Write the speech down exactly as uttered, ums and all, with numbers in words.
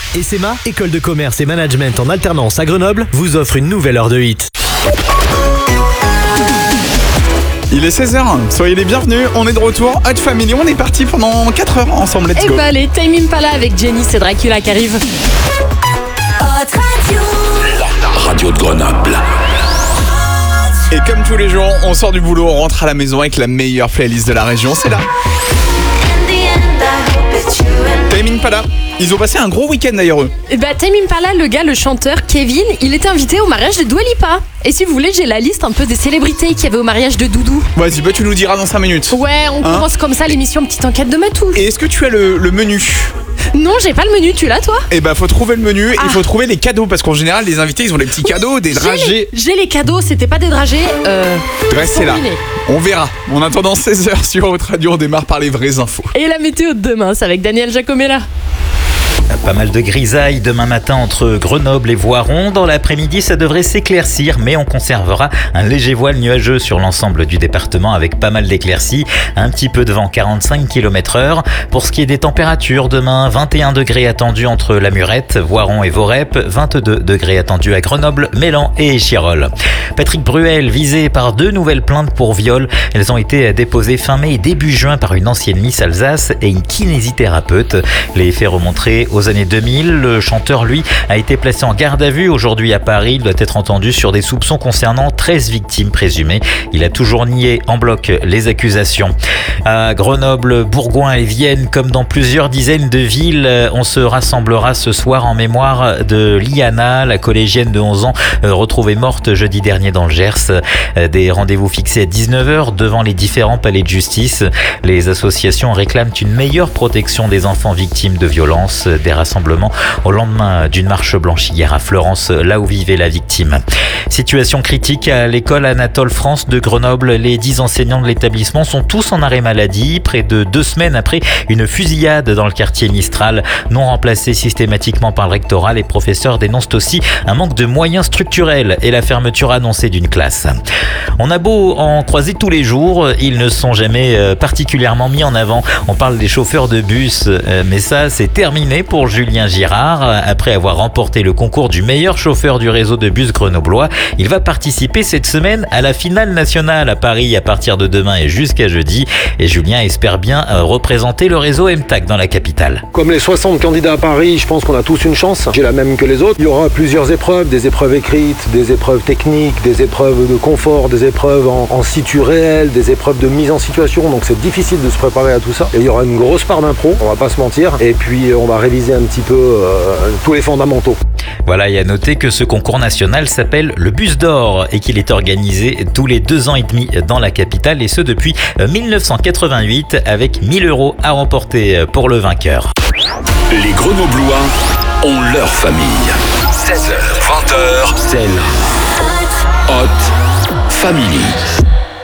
S M A, École de commerce et management en alternance à Grenoble, vous offre une nouvelle heure de hit. Il est seize heures, soyez les bienvenus, on est de retour, Hot Family, on est parti pendant quatre heures ensemble, let's Et go. bah allez, Tame Impala avec Jenny, c'est Dracula qui arrive. La radio de Grenoble. Et comme tous les jours, on sort du boulot, on rentre à la maison avec la meilleure playlist de la région, c'est là. Tame Impala, ils ont passé un gros week-end d'ailleurs eux. Et bah Tame Impala, le gars, le chanteur Kevin, il était invité au mariage de Dua Lipa. Et si vous voulez, j'ai la liste un peu des célébrités qu'il y avait au mariage de Doudou. Vas-y, bah tu nous diras dans cinq minutes. Ouais, on Hein commence comme ça l'émission Petite Enquête de Matou. Et est-ce que tu as le, le menu? Non, j'ai pas le menu, tu l'as toi? Eh bah faut trouver le menu et il Ah. faut trouver les cadeaux parce qu'en général les invités ils ont des petits cadeaux, des J'ai dragées. les, j'ai les cadeaux, c'était pas des dragées. Euh, Restez là, combinés. on verra. En attendant seize heures sur Haute Radio, on démarre par les vraies infos. Et la météo de demain, c'est avec Daniel Giacomella. Pas mal de grisailles demain matin entre Grenoble et Voiron. Dans l'après-midi, ça devrait s'éclaircir, mais on conservera un léger voile nuageux sur l'ensemble du département avec pas mal d'éclaircies. Un petit peu de vent, quarante-cinq kilomètres heure. Pour ce qui est des températures, demain, vingt et un degrés attendus entre La Murette, Voiron et Vorep, vingt-deux degrés attendus à Grenoble, Mélan et Échirolles. Patrick Bruel, visé par deux nouvelles plaintes pour viol. Elles ont été déposées fin mai et début juin par une ancienne Miss Alsace et une kinésithérapeute. Les faits remonteraient aux années deux mille. Le chanteur, lui, a été placé en garde à vue aujourd'hui à Paris. Il doit être entendu sur des soupçons concernant treize victimes présumées. Il a toujours nié en bloc les accusations. À Grenoble, Bourgoin et Vienne, comme dans plusieurs dizaines de villes, on se rassemblera ce soir en mémoire de Liana, la collégienne de onze ans retrouvée morte jeudi dernier dans le Gers. Des rendez-vous fixés à dix-neuf heures devant les différents palais de justice. Les associations réclament une meilleure protection des enfants victimes de violences. Des rassemblements au lendemain d'une marche blanche hier à Florence, là où vivait la victime. Situation critique à l'école Anatole France de Grenoble. Les dix enseignants de l'établissement sont tous en arrêt maladie, près de deux semaines après une fusillade dans le quartier Mistral. Non remplacés systématiquement par le rectorat, les professeurs dénoncent aussi un manque de moyens structurels et la fermeture annoncée d'une classe. On a beau en croiser tous les jours, ils ne sont jamais particulièrement mis en avant. On parle des chauffeurs de bus, mais ça c'est terminé pour Julien Girard. Après avoir remporté le concours du meilleur chauffeur du réseau de bus grenoblois, il va participer cette semaine à la finale nationale à Paris à partir de demain et jusqu'à jeudi. Et Julien espère bien représenter le réseau M T A C dans la capitale. Comme les soixante candidats à Paris, je pense qu'on a tous une chance. J'ai la même que les autres. Il y aura plusieurs épreuves, des épreuves écrites, des épreuves techniques, des épreuves de confort, des épreuves en, en situ réel, des épreuves de mise en situation. Donc c'est difficile de se préparer à tout ça. Et il y aura une grosse part d'impro, on va pas se mentir. Et puis on va réviser un petit peu euh, tous les fondamentaux. Voilà, et à noter que ce concours national s'appelle le Bus d'Or et qu'il est organisé tous les deux ans et demi dans la capitale et ce depuis dix-neuf cent quatre-vingt-huit avec mille euros à remporter pour le vainqueur. Les Grenoblois ont leur famille. seize heures, vingt heures, c'est la Hot Family.